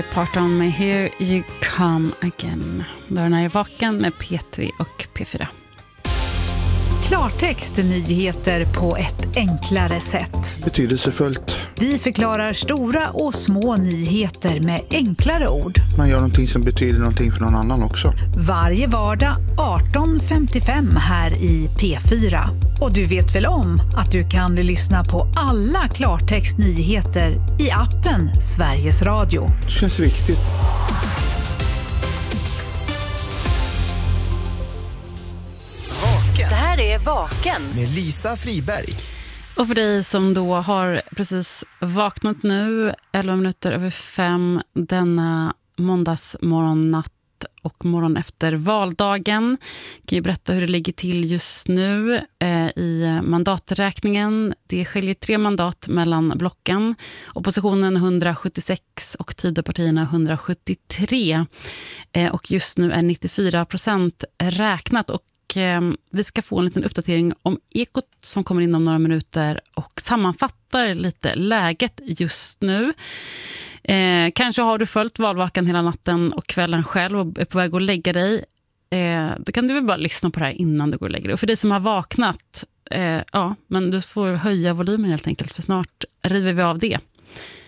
Parton med Here You Come Again. Dörren är vaken med P3 och P4. Klartext, nyheter på ett enklare sätt. Betydelsefullt. Vi förklarar stora och små nyheter med enklare ord. Man gör någonting som betyder någonting för någon annan också. Varje vardag 18:55 här i P4. Och du vet väl om att du kan lyssna på alla Klartext nyheter i appen Sveriges Radio. Det känns viktigt. Det här är Vaken med Lisa Friberg. Och för dig som då har precis vaknat nu 11 minuter över 5 denna måndagsmorgonnatt och morgon efter valdagen, kan ju berätta hur det ligger till just nu i mandaträkningen. Det skiljer 3 mandat mellan blocken. Oppositionen 176 och Tidöpartierna 173. Och just nu är 94% räknat, och vi ska få en liten uppdatering om Ekot som kommer in om några minuter och sammanfattar lite läget just nu. Kanske har du följt valvakan hela natten och kvällen själv och är på väg att lägga dig. Då kan du väl bara lyssna på det här innan du går och lägger dig. Och för dig som har vaknat, ja, men du får höja volymen helt enkelt, för snart river vi av det.